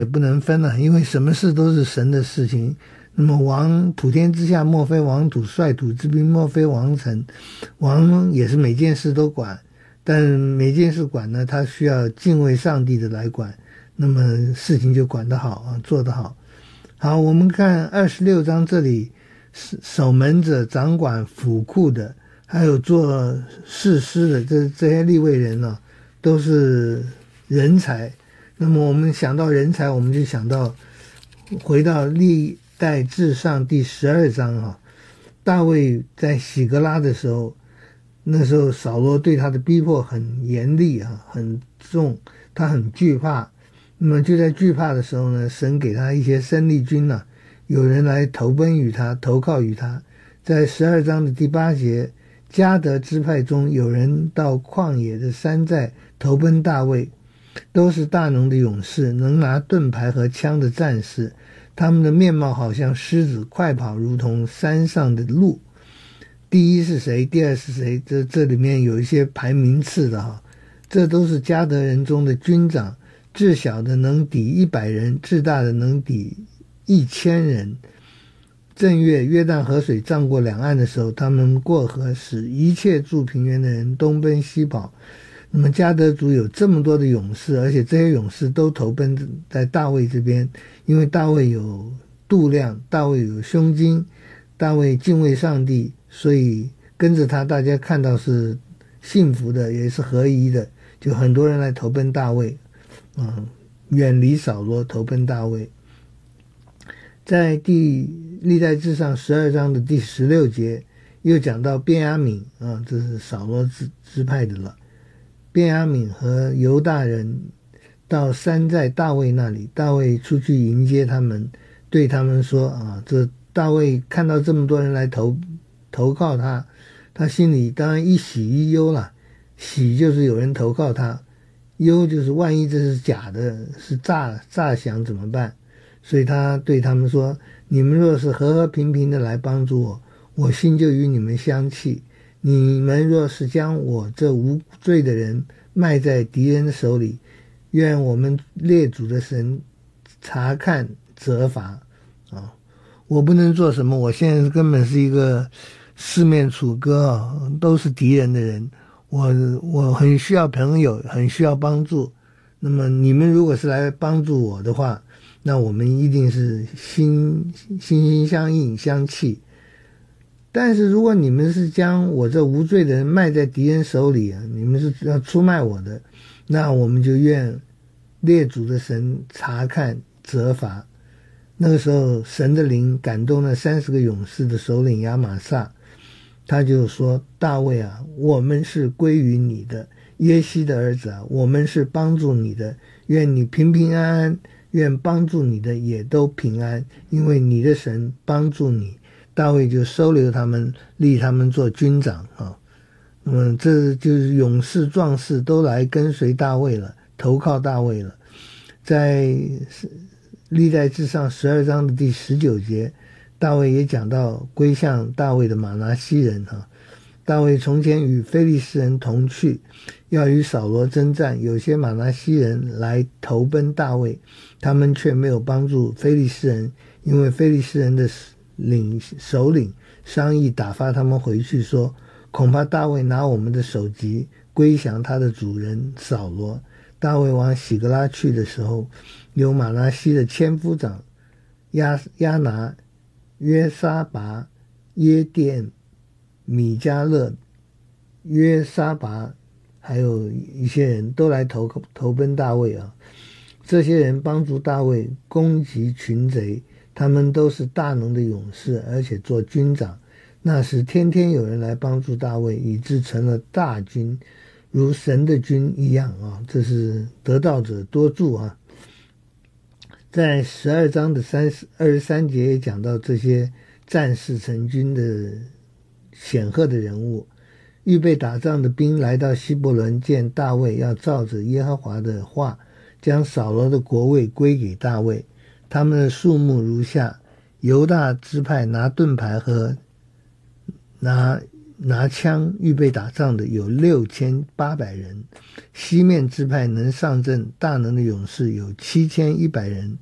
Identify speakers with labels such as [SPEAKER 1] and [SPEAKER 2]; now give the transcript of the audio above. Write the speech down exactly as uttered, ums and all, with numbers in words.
[SPEAKER 1] 也不能分了，因为什么事都是神的事情。那么王普天之下，莫非王土；率土之滨，莫非王臣。王也是每件事都管，但每件事管呢，他需要敬畏上帝的来管，那么事情就管得好啊，做得好。好，我们看二十六章这里，守门者、掌管府库的，还有做士师的，这这些利未人呢、啊，都是人才。那么我们想到人才，我们就想到回到历代志上第十二章啊，大卫在喜格拉的时候，那时候扫罗对他的逼迫很严厉啊，很重，他很惧怕。那么就在惧怕的时候呢，神给他一些生力军啊，有人来投奔于他，投靠于他。在十二章的第八节，迦得支派中有人到旷野的山寨投奔大卫，都是大能的勇士，能拿盾牌和枪的战士。他们的面貌好像狮子，快跑如同山上的鹿。第一是谁，第二是谁，这这里面有一些排名次的哈。这都是迦得人中的军长，至小的能抵一百人，至大的能抵一千人。正月约旦河水涨过两岸的时候，他们过河，使一切住平原的人东奔西跑。那么迦得族有这么多的勇士，而且这些勇士都投奔在大卫这边，因为大卫有度量，大卫有胸襟，大卫敬畏上帝，所以跟着他大家看到是幸福的，也是合一的，就很多人来投奔大卫，嗯，远离扫罗投奔大卫。在第历代志上十二章的第十六节又讲到便雅悯啊，这是扫罗支支派的了。便雅悯和犹大人到山寨大卫那里，大卫出去迎接他们，对他们说啊，这大卫看到这么多人来投投靠他，他心里当然一喜一忧了。喜就是有人投靠他，忧就是万一这是假的，是诈诈降怎么办？所以他对他们说，你们若是和和平平的来帮助我，我心就与你们相契。你们若是将我这无罪的人卖在敌人的手里，愿我们列祖的神查看责罚啊！我不能做什么，我现在根本是一个四面楚歌啊，都是敌人的人，我我很需要朋友，很需要帮助。那么你们如果是来帮助我的话，那我们一定是心心心相印相契。但是如果你们是将我这无罪的人卖在敌人手里啊，你们是要出卖我的，那我们就愿列祖的神查看责罚。那个时候神的灵感动了三十个勇士的首领亚玛撒，他就说，大卫啊，我们是归于你的，耶西的儿子啊，我们是帮助你的，愿你平平安安，愿帮助你的也都平安，因为你的神帮助你。大卫就收留他们，立他们做军长啊。那么这就是勇士壮士都来跟随大卫了，投靠大卫了。在历代志上十二章的第十九节，大卫也讲到归向大卫的马拿西人啊。大卫从前与非利士人同去，要与扫罗征战，有些马拿西人来投奔大卫，他们却没有帮助非利士人，因为非利士人的领首领商议打发他们回去，说恐怕大卫拿我们的首级归降他的主人扫罗。大卫往喜格拉去的时候，有马拿西的千夫长亚亚拿、约沙拔、耶甸、米迦勒、约沙拔，还有一些人都来投投奔大卫啊。这些人帮助大卫攻击群贼，他们都是大能的勇士，而且做军长。那时天天有人来帮助大卫，以致成了大军，如神的军一样啊！这是得道者多助啊。在十二章的三十二十三节也讲到这些战士成军的显赫的人物。预备打仗的兵来到希伯伦，见大卫，要照着耶和华的话，将扫罗的国位归给大卫。他们的数目如下：犹大支派拿盾牌和拿拿枪预备打仗的有六千八百人，西面支派能上阵大能的勇士有七千一百人，